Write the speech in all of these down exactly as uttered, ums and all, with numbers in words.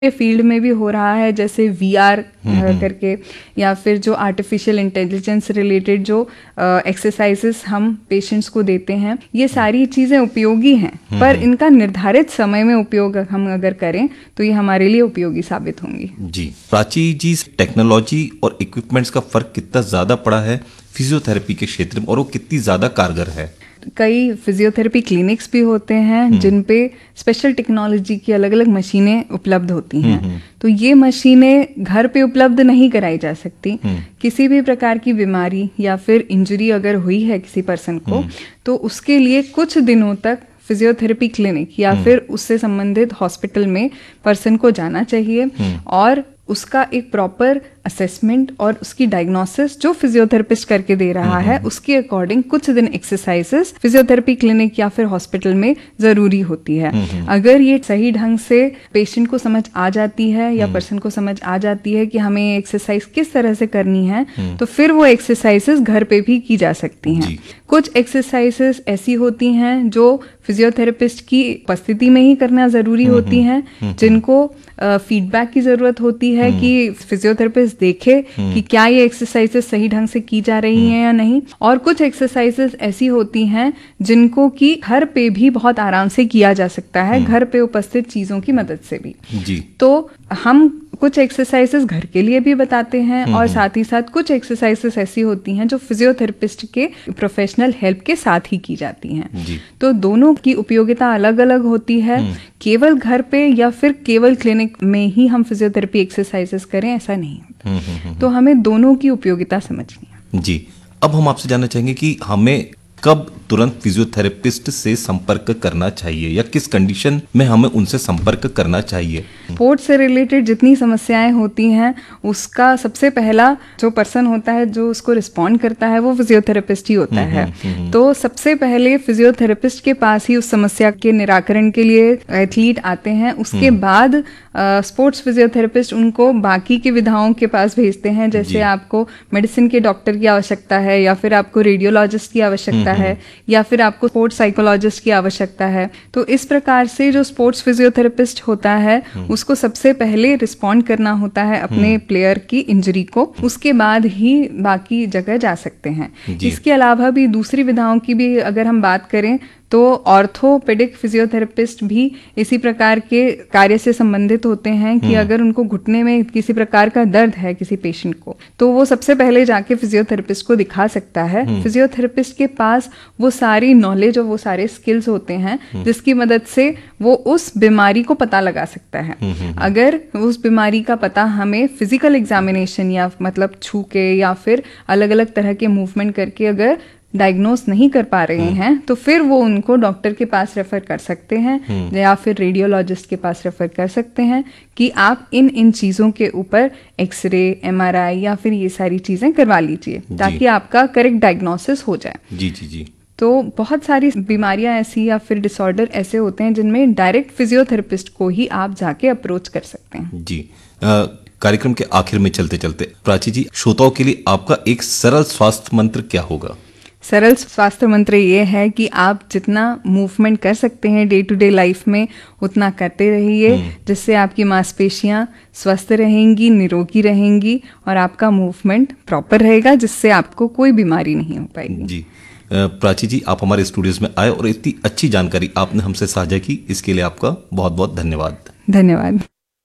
Field में भी हो रहा है, जैसे वी आर करके, या फिर जो आर्टिफिशियल इंटेलिजेंस रिलेटेड जो एक्सरसाइजेस हम पेशेंट्स को देते हैं, ये सारी चीज़ें उपयोगी हैं, पर इनका निर्धारित समय में उपयोग हम अगर करें तो ये हमारे लिए उपयोगी साबित होंगी। जी प्राची जी, टेक्नोलॉजी और इक्विपमेंट्स का फर्क कितना ज़्यादा पड़ा है फिजियोथेरेपी के क्षेत्र में, और वो कितनी ज़्यादा कारगर है? कई फिजियोथेरेपी क्लिनिक्स भी होते हैं जिन पे स्पेशल टेक्नोलॉजी की अलग अलग मशीनें उपलब्ध होती हैं। तो ये मशीनें घर पे उपलब्ध नहीं कराई जा सकती। किसी भी प्रकार की बीमारी या फिर इंजरी अगर हुई है किसी पर्सन को, तो उसके लिए कुछ दिनों तक फिजियोथेरेपी क्लिनिक या फिर उससे संबंधित हॉस्पिटल में पर्सन को जाना चाहिए, और उसका एक प्रॉपर असेसमेंट और उसकी डायग्नोसिस जो फिजियोथेरेपिस्ट करके दे रहा है उसके अकॉर्डिंग कुछ दिन एक्सरसाइजेस फिजियोथेरेपी क्लिनिक या फिर हॉस्पिटल में जरूरी होती है। अगर ये सही ढंग से पेशेंट को समझ आ जाती है या पर्सन को समझ आ जाती है कि हमें एक्सरसाइज किस तरह से करनी है, तो फिर वो एक्सरसाइजेस घर पे भी की जा सकती हैं। कुछ एक्सरसाइजेस ऐसी होती हैं जो फिजियोथेरेपिस्ट की उपस्थिति में ही करना जरूरी होती हैं, जिनको फीडबैक uh, की जरूरत होती है कि फिजियोथेरेपिस्ट देखे कि क्या ये एक्सरसाइजेस सही ढंग से की जा रही हैं या नहीं। और कुछ एक्सरसाइजेस ऐसी होती हैं जिनको कि घर पे भी बहुत आराम से किया जा सकता है, घर पे उपस्थित चीजों की मदद से भी। जी। तो हम कुछ एक्सरसाइजेस घर के लिए भी बताते हैं, और साथ ही साथ कुछ एक्सरसाइजेस ऐसी होती हैं जो फिजियोथेरेपिस्ट के प्रोफेशनल हेल्प के साथ ही की जाती हैं। तो दोनों की उपयोगिता अलग अलग होती है। केवल घर पे या फिर केवल क्लिनिक में ही हम फिजियोथेरेपी एक्सरसाइजेस करें ऐसा नहीं होता। तो हमें दोनों की उपयोगिता समझनी है। जी, अब हम आपसे जानना चाहेंगे कि हमें कब तुरंत फिजियोथेरेपिस्ट से संपर्क करना चाहिए, या किस कंडीशन में हमें उनसे संपर्क करना चाहिए? स्पोर्ट्स से रिलेटेड जितनी समस्याएं होती हैं उसका सबसे पहला जो पर्सन होता है जो उसको रिस्पॉन्ड करता है वो फिजियोथेरेपिस्ट ही होता है। तो सबसे पहले फिजियोथेरेपिस्ट के पास ही उस समस्या के निराकरण के लिए एथलीट आते हैं। उसके बाद स्पोर्ट्स फिजियोथेरेपिस्ट उनको बाकी की विधाओं के पास भेजते हैं, जैसे आपको मेडिसिन के डॉक्टर की आवश्यकता है, या फिर आपको रेडियोलॉजिस्ट की आवश्यकता है, या फिर आपको स्पोर्ट्स साइकोलॉजिस्ट की आवश्यकता है। तो इस प्रकार से जो स्पोर्ट्स फिजियोथेरेपिस्ट होता है उसको सबसे पहले रिस्पॉन्ड करना होता है अपने प्लेयर की इंजरी को, उसके बाद ही बाकी जगह जा सकते हैं। इसके अलावा भी दूसरी विधाओं की भी अगर हम बात करें तो ऑर्थोपेडिक फिजियोथेरेपिस्ट भी इसी प्रकार के कार्य से संबंधित होते हैं कि अगर उनको घुटने में किसी प्रकार का दर्द है किसी पेशेंट को, तो वो सबसे पहले जाके फिजियोथेरेपिस्ट को दिखा सकता है। फिजियोथेरेपिस्ट के पास वो सारी नॉलेज और वो सारे स्किल्स होते हैं जिसकी मदद से वो उस बीमारी को पता लगा सकता है। अगर उस बीमारी का पता हमें फिजिकल एग्जामिनेशन या मतलब छू के या फिर अलग अलग तरह के मूवमेंट करके अगर डायग्नोस नहीं कर पा रहे हैं, तो फिर वो उनको डॉक्टर के पास रेफर कर सकते हैं या फिर रेडियोलॉजिस्ट के पास रेफर कर सकते हैं कि आप इन इन चीज़ों के ऊपर एक्सरे, एमआरआई या फिर ये सारी चीज़ें करवा लीजिए ताकि आपका करेक्ट डायग्नोसिस हो जाए। जी जी जी। तो बहुत सारी बीमारियां ऐसी या फिर डिसऑर्डर ऐसे होते हैं जिनमें डायरेक्ट फिजियोथेरेपिस्ट को ही आप जाके अप्रोच कर सकते हैं। जी। आ, कार्यक्रम के आखिर में चलते चलते प्राची जी, श्रोताओं के लिए आपका एक सरल स्वास्थ्य मंत्र क्या होगा? सरल स्वास्थ्य मंत्र ये है कि आप जितना मूवमेंट कर सकते हैं डे टू डे लाइफ में उतना करते रहिए, जिससे आपकी मांसपेशियां स्वस्थ रहेंगी, निरोगी रहेंगी और आपका मूवमेंट प्रॉपर रहेगा, जिससे आपको कोई बीमारी नहीं हो पाएगी। जी प्राची जी, आप हमारे स्टूडियोज में आए और इतनी अच्छी जानकारी आपने हमसे साझा की, इसके लिए आपका बहुत बहुत धन्यवाद। धन्यवाद।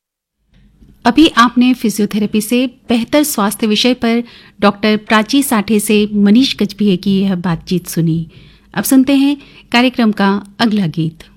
अभी आपने फिजियोथेरेपी से बेहतर स्वास्थ्य विषय पर डॉक्टर प्राची साठे से मनीष गजभिये की यह बातचीत सुनी। अब सुनते हैं कार्यक्रम का अगला गीत।